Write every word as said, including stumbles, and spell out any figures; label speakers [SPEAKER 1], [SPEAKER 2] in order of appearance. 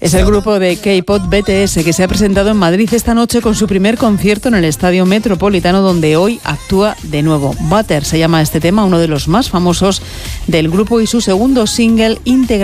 [SPEAKER 1] Es el grupo de K-pop B T S que se ha presentado en Madrid esta noche con su primer concierto en el Estadio Metropolitano, donde hoy actúa de nuevo. Butter se llama este tema, uno de los más famosos del grupo y su segundo single integrado